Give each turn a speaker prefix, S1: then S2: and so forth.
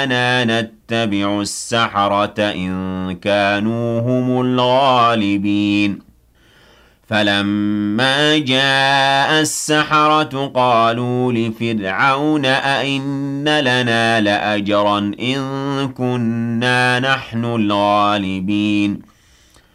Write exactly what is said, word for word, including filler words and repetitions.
S1: أَنَا نَتَّبِعُ السَّحَرَةَ إِن كَانُوا هُمُ الْغَالِبِينَ فَلَمَّا جَاءَ السَّحَرَةُ قَالُوا لِفِرْعَوْنَ أَئِنَّ لَنَا لَأَجْرًا إِن كُنَّا نَحْنُ الْغَالِبِينَ